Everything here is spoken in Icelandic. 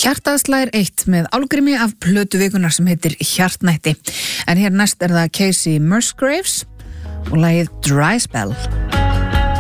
Hjartað slær 1 með Álfgrími af plötu vikunar sem heitir Hjartnætti. En hér næst það Casey Musgraves og lagið Dry Spell.